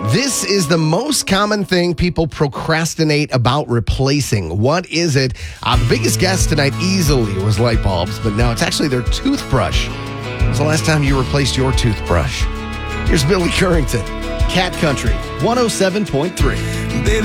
This is the most common thing people procrastinate about replacing. What is it? The biggest guess tonight easily was light bulbs, but no, it's actually their toothbrush. When was the last time you replaced your toothbrush? Here's Billy Currington, Cat Country 107.3. Baby,